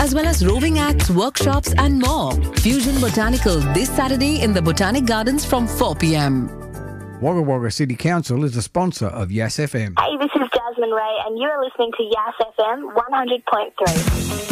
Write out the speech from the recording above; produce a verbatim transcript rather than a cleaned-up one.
as well as roving acts, workshops and more. Fusion Botanical this Saturday in the Botanic Gardens from four p.m. Wagga Wagga City Council is a sponsor of Yas F M. Hey, this is Jasmine Ray and you are listening to Yas F M one hundred point three.